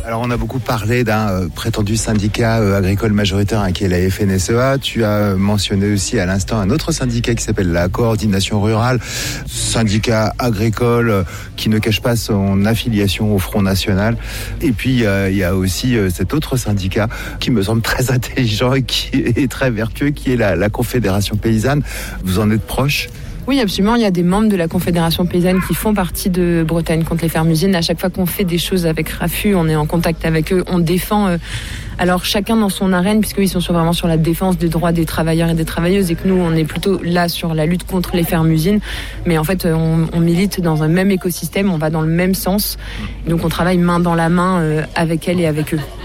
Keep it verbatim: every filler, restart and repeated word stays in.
Alors on a beaucoup parlé d'un euh, prétendu syndicat euh, agricole majoritaire hein, qui est la F N S E A. Tu as mentionné aussi à l'instant un autre syndicat qui s'appelle la Coordination Rurale, syndicat agricole euh, qui ne cache pas son affiliation au Front National. Et puis euh, il y a aussi euh, cet autre syndicat qui me semble très intelligent et qui est très vertueux, qui est la, la Confédération Paysanne. Vous en êtes proche ? Oui, absolument. Il y a des membres de la Confédération Paysanne qui font partie de Bretagne contre les fermes-usines. À chaque fois qu'on fait des choses avec RAFU, on est en contact avec eux, on défend... Euh, alors chacun dans son arène, puisqu'ils sont sur, vraiment sur la défense des droits des travailleurs et des travailleuses, et que nous, on est plutôt là sur la lutte contre les fermes-usines. Mais en fait, on, on milite dans un même écosystème, on va dans le même sens. Donc on travaille main dans la main euh, avec elles et avec eux.